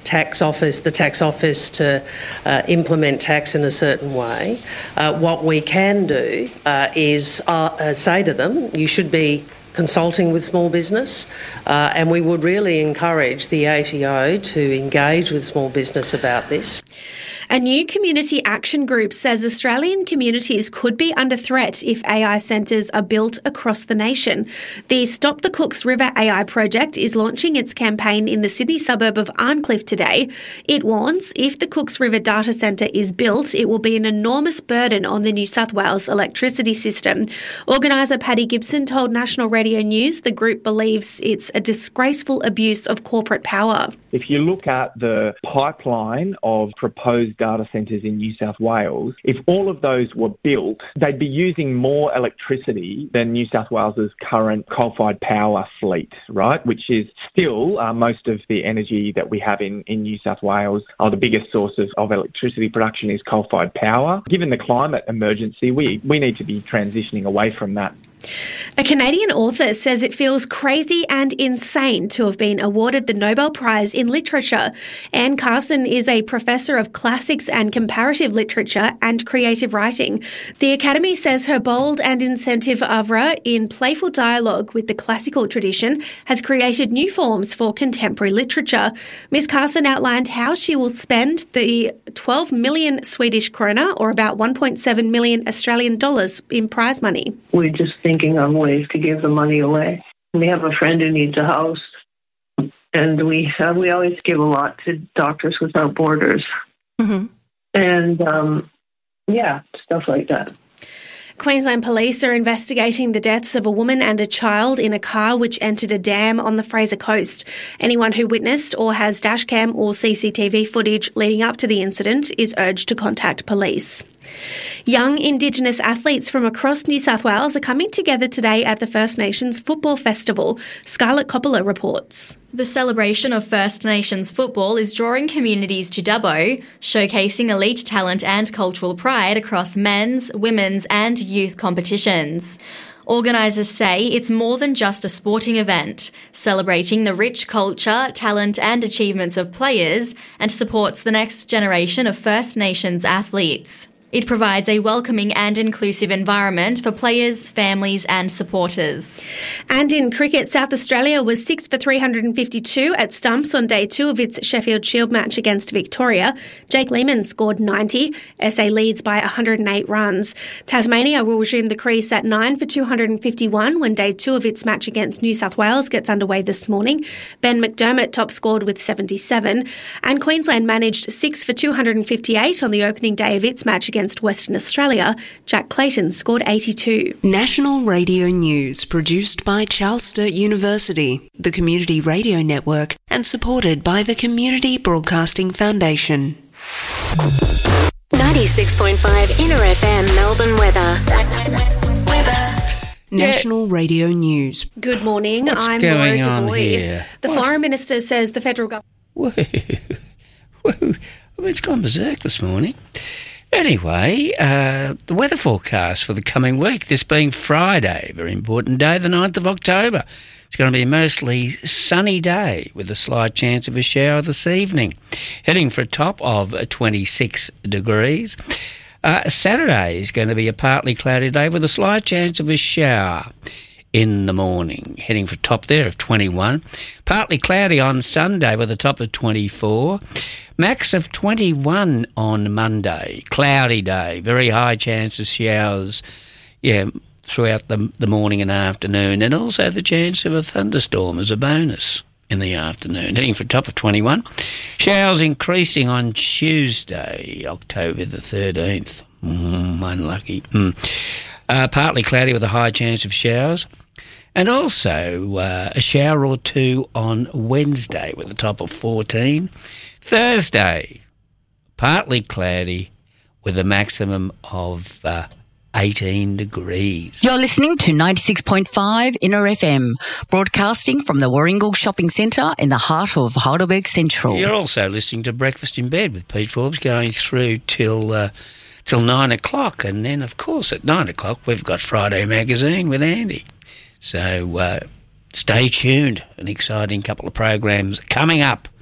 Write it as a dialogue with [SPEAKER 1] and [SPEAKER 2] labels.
[SPEAKER 1] the tax office to implement tax in a certain way. What we can do is say to them, you should be consulting with small business, and we would really encourage the ATO to engage with small business about this.
[SPEAKER 2] A new community action group says Australian communities could be under threat if AI centres are built across the nation. The Stop the Cooks River AI project is launching its campaign in the Sydney suburb of Arncliffe today. It warns if the Cooks River data centre is built, it will be an enormous burden on the New South Wales electricity system. Organiser Paddy Gibson told National Radio News the group believes it's a disgraceful abuse of corporate power.
[SPEAKER 3] If you look at the pipeline of proposed data centres in New South Wales, if all of those were built, they'd be using more electricity than New South Wales's current coal-fired power fleet, right? Which is still most of the energy that we have in New South Wales. The biggest source of electricity production is coal-fired power. Given the climate emergency, we need to be transitioning away from that.
[SPEAKER 2] A Canadian author says it feels crazy and insane to have been awarded the Nobel Prize in Literature. Anne Carson is a professor of classics and comparative literature and creative writing. The Academy says her bold and inventive oeuvre in playful dialogue with the classical tradition has created new forms for contemporary literature. Ms. Carson outlined how she will spend the 12 million Swedish krona, or about 1.7 million Australian dollars, in prize money.
[SPEAKER 4] We're just thinking of ways to give the money away. We have a friend who needs a house, and we always give a lot to Doctors Without Borders. Mm-hmm. And, stuff like that.
[SPEAKER 2] Queensland Police are investigating the deaths of a woman and a child in a car which entered a dam on the Fraser Coast. Anyone who witnessed or has dashcam or CCTV footage leading up to the incident is urged to contact police. Young Indigenous athletes from across New South Wales are coming together today at the First Nations Football Festival. Scarlett Coppola reports.
[SPEAKER 5] The celebration of First Nations football is drawing communities to Dubbo, showcasing elite talent and cultural pride across men's, women's and youth competitions. Organisers say it's more than just a sporting event, celebrating the rich culture, talent and achievements of players, and supports the next generation of First Nations athletes. It provides a welcoming and inclusive environment for players, families and supporters.
[SPEAKER 2] And in cricket, South Australia was 6 for 352 at stumps on day 2 of its Sheffield Shield match against Victoria. Jake Lehmann scored 90. SA leads by 108 runs. Tasmania will resume the crease at 9 for 251 when day 2 of its match against New South Wales gets underway this morning. Ben McDermott top scored with 77. And Queensland managed 6 for 258 on the opening day of its match against Western Australia. Jack Clayton scored 82.
[SPEAKER 6] National Radio News, produced by Charles Sturt University, the Community Radio Network, and supported by the Community Broadcasting Foundation.
[SPEAKER 7] 96.5 Inner FM Melbourne weather.
[SPEAKER 6] National Radio News.
[SPEAKER 2] Good morning. I'm
[SPEAKER 8] going
[SPEAKER 2] Laura
[SPEAKER 8] on
[SPEAKER 2] Devoy.
[SPEAKER 8] here?
[SPEAKER 2] The Foreign Minister says the federal government...
[SPEAKER 8] It's gone berserk this morning. Anyway, the weather forecast for the coming week, this being Friday, very important day, the 9th of October. It's going to be a mostly sunny day with a slight chance of a shower this evening, heading for a top of 26 degrees. Saturday is going to be a partly cloudy day with a slight chance of a shower in the morning, heading for a top there of 21. Partly cloudy on Sunday with a top of 24. Max of 21 on Monday. Cloudy day, very high chance of showers, throughout the morning and afternoon, and also the chance of a thunderstorm as a bonus in the afternoon, heading for a top of 21. Showers increasing on Tuesday, October the 13th. Unlucky. Partly cloudy with a high chance of showers. And also a shower or two on Wednesday with a top of 14. Thursday, partly cloudy with a maximum of 18 degrees.
[SPEAKER 7] You're listening to 96.5 Inner FM, broadcasting from the Warringal Shopping Centre in the heart of Heidelberg Central.
[SPEAKER 8] You're also listening to Breakfast in Bed with Pete Forbes, going through till 9 o'clock. And then, of course, at 9 o'clock, we've got Friday Magazine with Andy. So stay tuned. An exciting couple of programs coming up.